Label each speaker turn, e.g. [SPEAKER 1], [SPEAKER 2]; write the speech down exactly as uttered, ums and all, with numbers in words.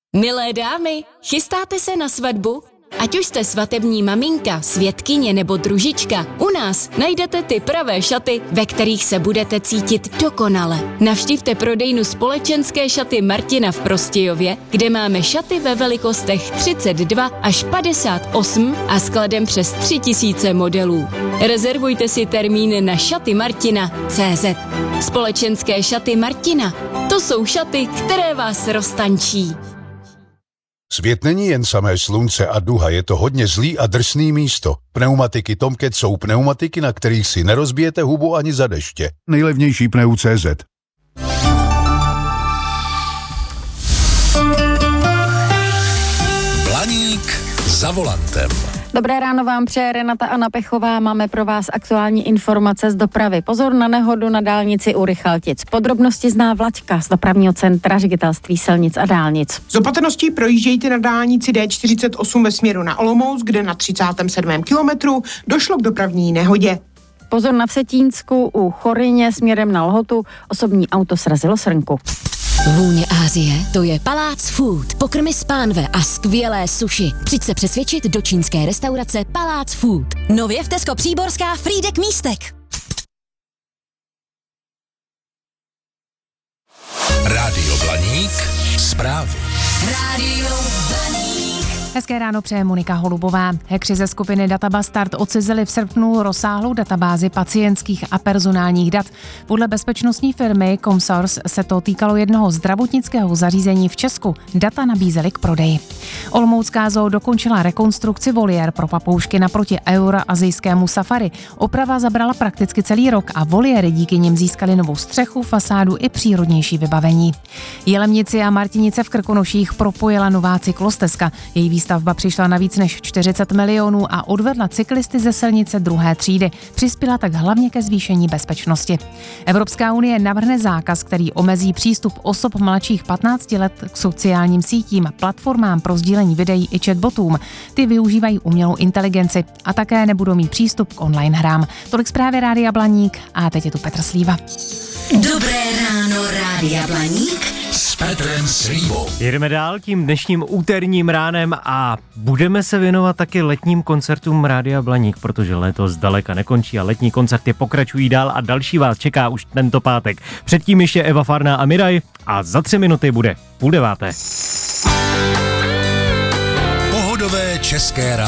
[SPEAKER 1] Milé dámy, chystáte se na svatbu? Ať už jste svatební maminka, svědkyně nebo družička, u nás najdete ty pravé šaty, ve kterých se budete cítit dokonale. Navštivte prodejnu společenské šaty Martina v Prostějově, kde máme šaty ve velikostech třicet dva až padesát osm a skladem přes tři tisíce modelů. Rezervujte si termín na šaty martina tečka cé zet. Společenské šaty Martina. To jsou šaty, které vás roztančí.
[SPEAKER 2] Svět není jen samé slunce a duha, je to hodně zlý a drsný místo. Pneumatiky Tomcat jsou pneumatiky, na kterých si nerozbijete hubu ani za deště. Nejlevnější pneu tečka cé zet.
[SPEAKER 3] Blaník za volantem.
[SPEAKER 4] Dobré ráno vám přeje Renata Anna Pechová. Máme pro vás aktuální informace z dopravy. Pozor na nehodu na dálnici u Rychaltic. Podrobnosti zná Vlaďka z dopravního centra Ředitelství silnic a dálnic.
[SPEAKER 5] Z opatrností projíždějte na dálnici D čtyřicet osm ve směru na Olomouc, kde na třicátém sedmém kilometru došlo k dopravní nehodě.
[SPEAKER 4] Pozor na Vsetínsku u Choryně směrem na Lhotu. Osobní auto srazilo srnku.
[SPEAKER 6] Vůně Asie, to je Palác Food. Pokrmy z pánve a skvělé sushi. Přijď se přesvědčit do čínské restaurace Palác Food. Nově v Tesco Příborská Frýdek Místek.
[SPEAKER 3] Rádio Blaník, zprávy.
[SPEAKER 6] Rádio Blaník.
[SPEAKER 7] Hezké ráno přeje Monika Holubová. Hackři ze skupiny Databastard odcizili v srpnu rozsáhlou databázi pacientských a personálních dat. Podle bezpečnostní firmy Comsource se to týkalo jednoho zdravotnického zařízení v Česku. Data nabízeli k prodeji. Olomoucká zoo dokončila rekonstrukci voliér pro papoušky naproti euroazijskému safari. Oprava zabrala prakticky celý rok a voliéry díky nim získaly novou střechu, fasádu i přírodnější vybavení. Jelemnici a Martinice v Krkonoších propojila nová cyklostezka. Její výstavba přišla na víc než čtyřicet milionů a odvedla cyklisty ze silnice druhé třídy. Přispěla tak hlavně ke zvýšení bezpečnosti. Evropská unie navrhne zákaz, který omezí přístup osob mladších patnácti let k sociálním sítím, platformám pro sdílení videí i chatbotům. Ty využívají umělou inteligenci a také nebudou mít přístup k online hrám. Tolik zprávy Rádia Blaník a teď je tu Petr Slíva.
[SPEAKER 6] Dobré ráno, Rádia Blaník
[SPEAKER 3] S Petrem Slívou.
[SPEAKER 8] Jedeme dál tím dnešním úterním ránem a budeme se věnovat taky letním koncertům Rádia Blaník, protože léto zdaleka nekončí a letní koncerty pokračují dál a další vás čeká už tento pátek. Předtím ještě Eva Farná a Miraj a za tři minuty bude půl deváté.
[SPEAKER 3] Pohodové české rádio.